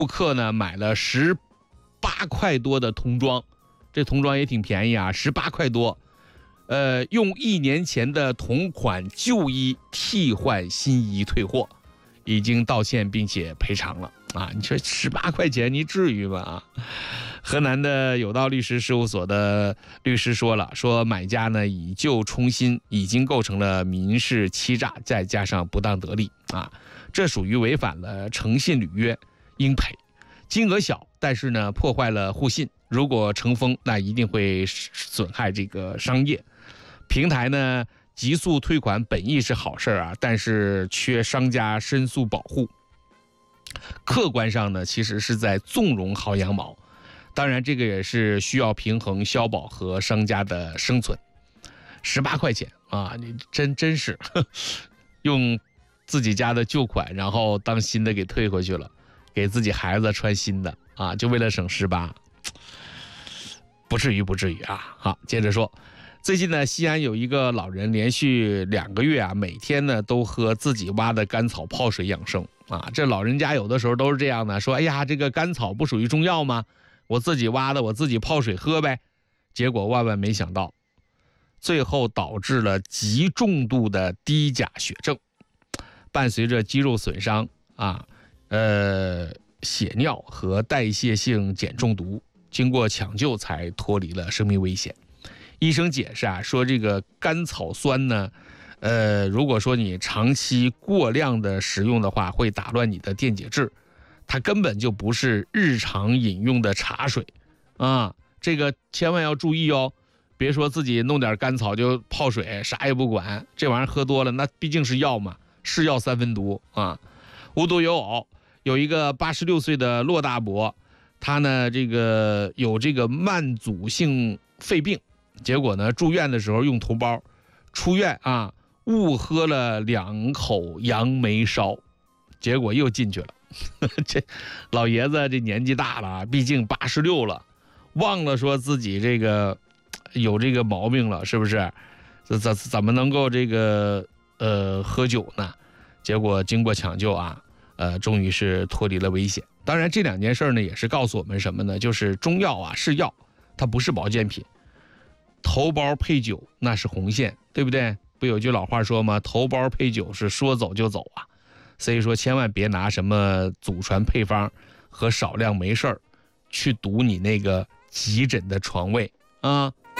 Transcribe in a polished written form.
顾客呢买了18块多的童装，这童装也挺便宜啊，18块多。用1年前的同款旧衣替换新衣退货，已经道歉并且赔偿了啊！你说18块钱，你至于吗？啊！河南的有道律师事务所的律师说了，说买家呢以旧充新，已经构成了民事欺诈，再加上不当得利啊，这属于违反了诚信履约，应赔。金额小，但是呢破坏了互信，如果成风，那一定会损害这个商业。平台呢急速退款本意是好事啊，但是缺商家申诉保护。客观上呢，其实是在纵容薅羊毛。当然，这个也是需要平衡消保和商家的生存。18块钱啊，你真是用自己家的旧款，然后当新的给退回去了，给自己孩子穿新的啊，就为了省18，不至于啊。好，接着说。最近呢，西安有一个老人连续2个月啊，每天呢都喝自己挖的甘草泡水养生啊。这老人家有的时候都是这样的，说：“哎呀，这个甘草不属于中药吗？我自己挖的，我自己泡水喝呗。”结果万万没想到，最后导致了极重度的低钾血症，伴随着肌肉损伤啊，血尿和代谢性碱中毒，经过抢救才脱离了生命危险。医生解释啊，说这个甘草酸呢，如果说你长期过量的食用的话，会打乱你的电解质，它根本就不是日常饮用的茶水啊，这个千万要注意哦，别说自己弄点甘草就泡水，啥也不管，这玩意儿喝多了，那毕竟是药嘛，是药3分毒啊。无独有偶，有一个86岁的骆大伯，他呢这个有这个慢阻性肺病。结果呢，住院的时候用头孢，出院啊误喝了2口杨梅烧，结果又进去了。这老爷子这年纪大了，毕竟86了，忘了说自己这个有这个毛病了，是不是？怎么能够这个喝酒呢？结果经过抢救啊，终于是脱离了危险。当然，这2件事呢，也是告诉我们什么呢？就是中药啊是药，它不是保健品。头孢配酒那是红线，对不对？不有句老话说吗？头孢配酒是说走就走啊。所以说千万别拿什么祖传配方和少量没事儿去堵你那个急诊的床位啊。